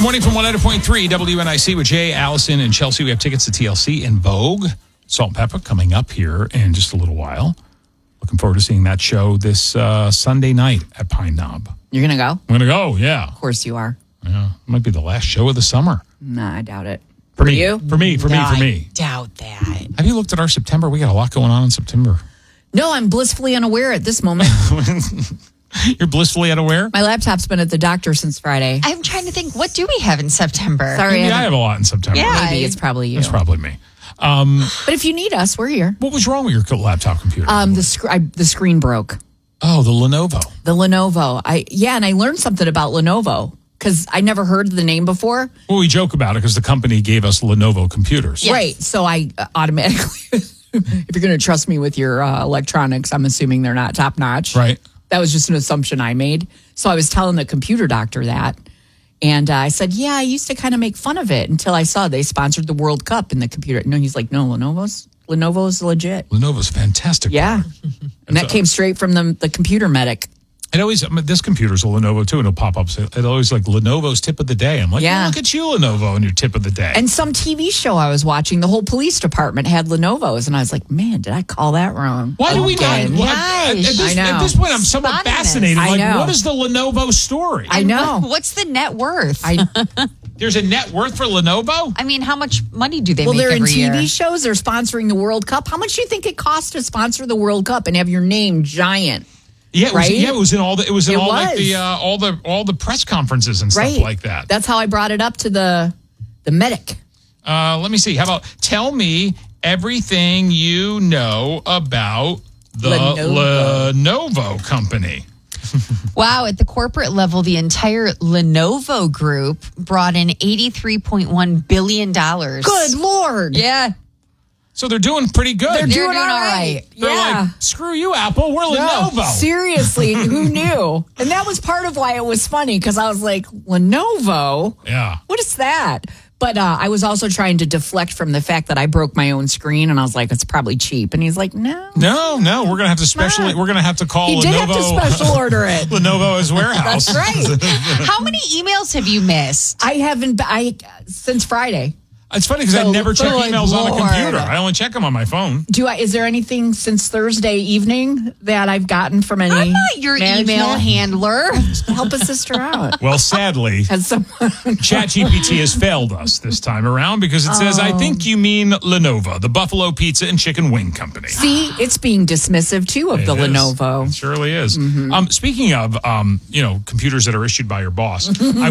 morning from 100.3 WNIC with Jay, Allison, and Chelsea. We have tickets to TLC and Vogue. Salt and Pepper coming up here in just a little while. Looking forward to seeing that show this Sunday night at Pine Knob. You're going to go? I'm going to go, yeah. Of course you are. Yeah, it might be the last show of the summer. Nah, I doubt it. For me. you? For me. I doubt that. Have you looked at our September? We got a lot going on in September. No, I'm blissfully unaware at this moment. You're blissfully unaware? My laptop's been at the doctor since Friday. I'm trying to think, what do we have in September? Sorry, Maybe I have a lot in September. Yeah. Maybe it's probably you. It's probably me. But if you need us, we're here. What was wrong with your laptop computer? The screen broke. Oh, the Lenovo. The Lenovo. And I learned something about Lenovo because I never heard the name before. Well, we joke about it because the company gave us Lenovo computers. Yes. Right. So I automatically, if you're going to trust me with your electronics, I'm assuming they're not top notch. Right. That was just an assumption I made. So I was telling the computer doctor that. And I said, yeah, I used to kind of make fun of it until I saw they sponsored the World Cup in the computer. No, he's like, no, Lenovo's legit. Lenovo's fantastic. Yeah. And that came straight from the computer medic. It always, this computer's a Lenovo too, and it'll pop up. It always like Lenovo's tip of the day. I'm like, Yeah. look at you, Lenovo, and your tip of the day. And some TV show I was watching, the whole police department had Lenovo's. And I was like, man, did I call that wrong? Why do we not? Again. At Gosh. this point, I'm somewhat Synonymous. fascinated. I Like, know. what is the Lenovo story? I know. What's the net worth? There's a net worth for Lenovo? I mean, how much money do they Well, make they're in every TV year? shows. They're sponsoring the World Cup. How much do you think it costs to sponsor the World Cup and have your name giant? Yeah, Right? it was in all the. It was in It all like was. all the press conferences and stuff like that. That's how I brought it up to the medic. Let me see. How about tell me everything you know about the Lenovo company? Wow, at the corporate level, the entire Lenovo group brought in $83.1 billion. Good Lord. Yeah. So they're doing pretty good. They're doing all right. They're Yeah. like, screw you, Apple. We're Lenovo. Seriously, who knew? And that was part of why it was funny because I was like, Lenovo? Yeah. What is that? But I was also trying to deflect from the fact that I broke my own screen, and I was like, it's probably cheap. And he's like, no. No, we're gonna have to we're gonna have to call He Lenovo. did have to special order it. Lenovo's warehouse. That's right. How many emails have you missed? I haven't, since Friday. It's funny because I So, never check good emails on a Lord. computer. I only check them on my phone. Is there anything since Thursday evening that I've gotten from any I'm not your management? email handler. Help a sister out. Well, sadly, Has someone ChatGPT has failed us this time around because it says, I think you mean Lenovo, the Buffalo Pizza and Chicken Wing Company. See, it's being dismissive too of the It is. Lenovo. It surely is. Mm-hmm. Speaking of, computers that are issued by your boss, I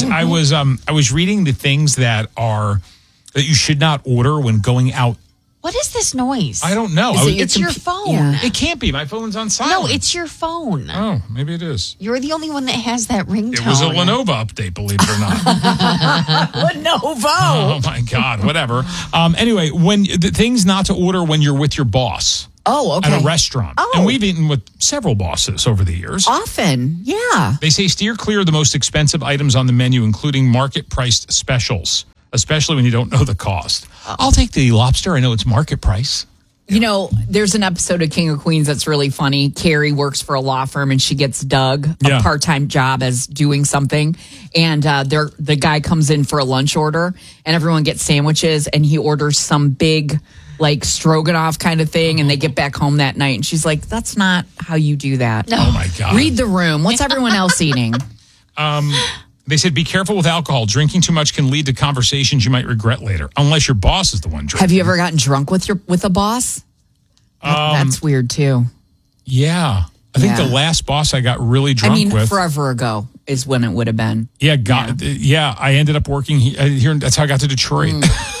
was reading the things that you should not order when going out. What is this noise? I don't know. It's your phone. Yeah. It can't be. My phone's on silent. No, it's your phone. Oh, maybe it is. You're the only one that has that ringtone. It was a Lenovo update, believe it or not. Lenovo. Oh my God, whatever. Anyway, when the things not to order when you're with your boss Oh, okay. at a restaurant. Oh. And we've eaten with several bosses over the years. Often, yeah. They say steer clear of the most expensive items on the menu, including market-priced specials, especially when you don't know the cost. I'll take the lobster. I know it's market price. You know, there's an episode of King of Queens that's really funny. Carrie works for a law firm and she gets Doug a part-time job as doing something. And the guy comes in for a lunch order and everyone gets sandwiches and he orders some big like stroganoff kind of thing and they get back home that night and she's like, that's not how you do that. No. Oh my God. Read the room. What's everyone else eating? They said, be careful with alcohol. Drinking too much can lead to conversations you might regret later, unless your boss is the one drinking. Have you ever gotten drunk with a boss? That's weird too. Yeah. I think Yeah. the last boss I got really drunk with. Forever ago is when it would have been. Yeah, I ended up working here. That's how I got to Detroit.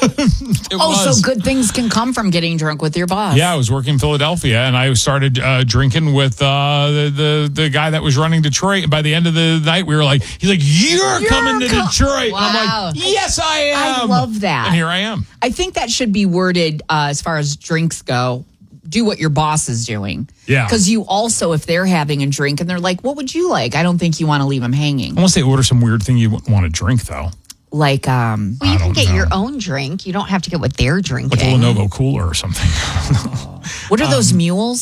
So good things can come from getting drunk with your boss. Yeah, I was working in Philadelphia, and I started drinking with the guy that was running Detroit. And by the end of the night, we were like, he's like, you're coming to Detroit. Wow. And I'm like, yes, I am. I love that. And here I am. I think that should be worded as far as drinks go. Do what your boss is doing. Yeah. Because you also, if they're having a drink and they're like, what would you like? I don't think you want to leave them hanging. Unless they order some weird thing you wouldn't want to drink, though. Like, Well, you I can don't get know. your own drink. You don't have to get what they're drinking. Like a Lenovo cooler or something. what are those mules?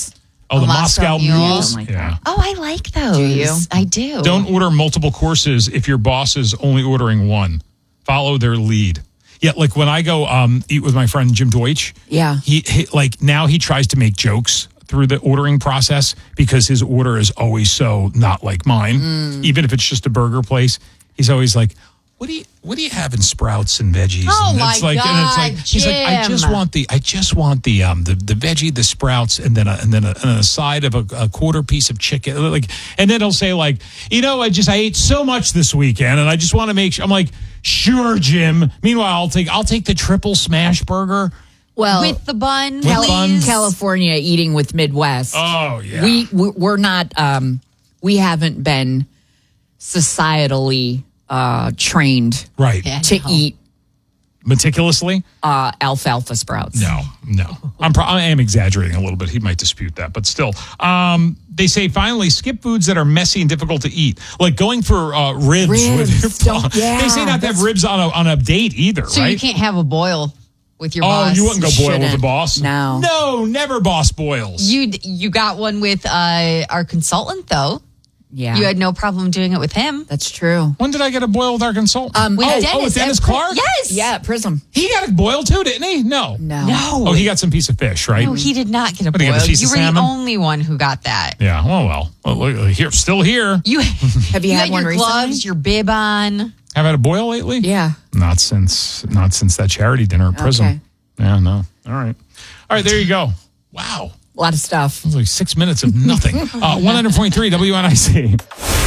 Oh, the Moscow mules. Like yeah. Oh, I like those. Do you? I do. Don't order multiple courses if your boss is only ordering one. Follow their lead. Yeah, like when I go eat with my friend Jim Deutsch. Yeah. He like now he tries to make jokes through the ordering process because his order is always so not like mine. Even if it's just a burger place, he's always like, What do you have in sprouts and veggies? Oh, and my it's like, God, and it's like, he's like, I just want the veggie, the sprouts, and then a side of a quarter piece of chicken. Like, and then he'll say like, I ate so much this weekend, and I just want to make sure. I'm like, sure, Jim. Meanwhile, I'll take the triple smash burger. Well, with the bun. California eating with Midwest. Oh yeah, we're not. We haven't been societally trained right to eat meticulously alfalfa sprouts. No. I am exaggerating a little bit. He might dispute that, but still. They say finally skip foods that are messy and difficult to eat, like going for ribs with your boss. They say not to have ribs on a date either, so right? You can't have a boil with your boss. Oh, you wouldn't go boil with the boss? No, never boss boils. You got one with our consultant though. Yeah. You had no problem doing it with him. That's true. When did I get a boil with our consultant? With Dennis Clark? Yes. Yeah, at Prism. He got a boil too, didn't he? No. Oh, he got some piece of fish, right? No, he did not get a What, he boil. got a piece You of were salmon? the only one who got that. Yeah, well, look, still here. You Have you had had one your recently? gloves, your bib on. Have I had a boil lately? Yeah. Not since that charity dinner at Prism. Okay. Yeah, no. All right, there you go. Wow. A lot of stuff. It was like 6 minutes of nothing. 100.3 WNIC.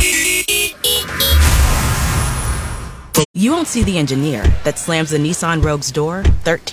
You won't see the engineer that slams the Nissan Rogue's door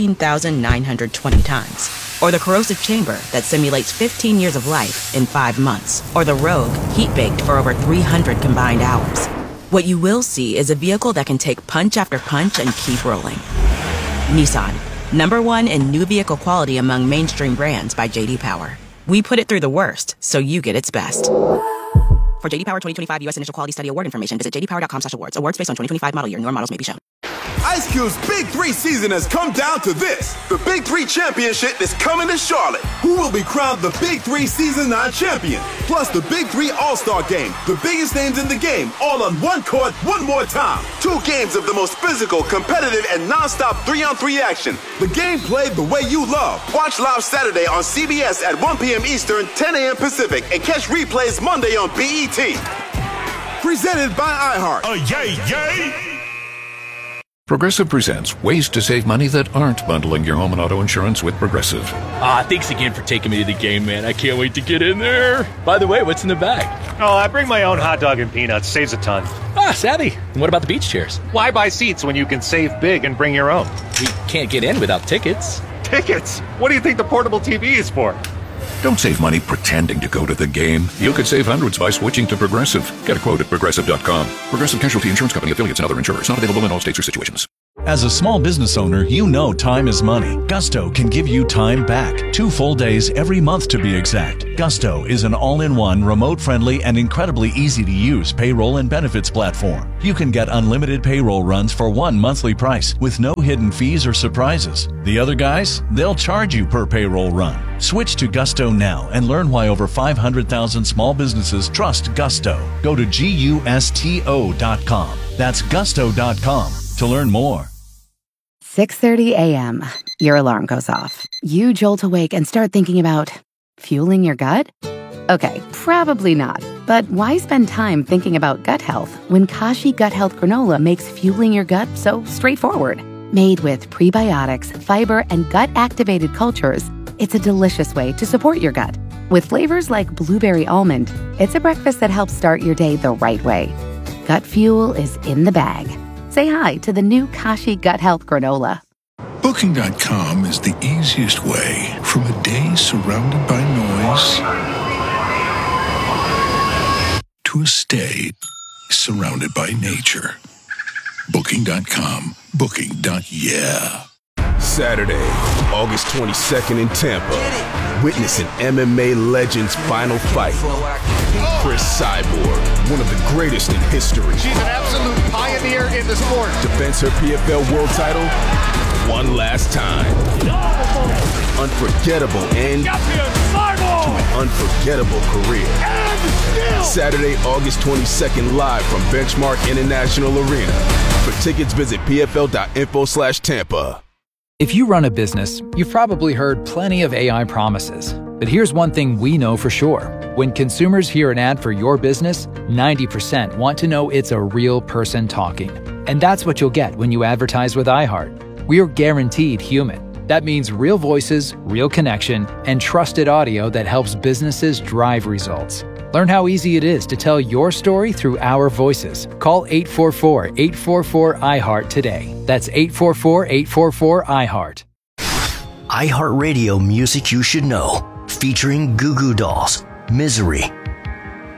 13,920 times. Or the corrosive chamber that simulates 15 years of life in 5 months. Or the Rogue heat-baked for over 300 combined hours. What you will see is a vehicle that can take punch after punch and keep rolling. Nissan, #1 in new vehicle quality among mainstream brands by J.D. Power. We put it through the worst, so you get its best. For J.D. Power 2025 U.S. Initial Quality Study Award information, visit jdpower.com/awards. Awards based on 2025 model year. Newer models may be shown. Ice Cube's Big 3 season has come down to this. The Big 3 Championship is coming to Charlotte. Who will be crowned the Big 3 Season 9 champion? Plus the Big 3 All-Star Game. The biggest names in the game, all on one court, one more time. 2 games of the most physical, competitive, and non-stop 3-on-3 action. The game played the way you love. Watch live Saturday on CBS at 1 p.m. Eastern, 10 a.m. Pacific, and catch replays Monday on BET. Presented by iHeart. Yay! Progressive presents ways to save money that aren't bundling your home and auto insurance with Progressive. Thanks again for taking me to the game, man. I can't wait to get in there. By the way, what's in the bag? Oh, I bring my own hot dog and peanuts. Saves a ton. Savvy. And what about the beach chairs? Why buy seats when you can save big and bring your own? We can't get in without tickets. Tickets? What do you think the portable TV is for? Don't save money pretending to go to the game. You could save hundreds by switching to Progressive. Get a quote at Progressive.com. Progressive Casualty Insurance Company, affiliates, and other insurers. Not available in all states or situations. As a small business owner, you know time is money. Gusto can give you time back. 2 full days every month to be exact. Gusto is an all-in-one, remote-friendly, and incredibly easy-to-use payroll and benefits platform. You can get unlimited payroll runs for one monthly price with no hidden fees or surprises. The other guys, they'll charge you per payroll run. Switch to Gusto now and learn why over 500,000 small businesses trust Gusto. Go to GUSTO.com. That's Gusto.com to learn more. 6:30 a.m. Your alarm goes off. You jolt awake and start thinking about fueling your gut? Okay, probably not. But why spend time thinking about gut health when Kashi Gut Health Granola makes fueling your gut so straightforward? Made with prebiotics, fiber, and gut-activated cultures, it's a delicious way to support your gut. With flavors like blueberry almond, it's a breakfast that helps start your day the right way. Gut fuel is in the bag. Say hi to the new Kashi Gut Health Granola. Booking.com is the easiest way from a day surrounded by noise to a stay surrounded by nature. Booking.com. Booking.yeah. Saturday, August 22nd in Tampa. Witness an MMA legend's final fight. Chris Cyborg, one of the greatest in history. She's an absolute pioneer in the sport. Defends her PFL world title one last time. Unforgettable end to an unforgettable career. Saturday, August 22nd, live from Benchmark International Arena. For tickets, visit pfl.info/Tampa. If you run a business, you've probably heard plenty of AI promises. But here's one thing we know for sure. When consumers hear an ad for your business, 90% want to know it's a real person talking. And that's what you'll get when you advertise with iHeart. We're guaranteed human. That means real voices, real connection, and trusted audio that helps businesses drive results. Learn how easy it is to tell your story through our voices. Call 844-844-iHeart today. That's 844-844-iHeart. iHeartRadio Music You Should Know, featuring Goo Goo Dolls, Misery,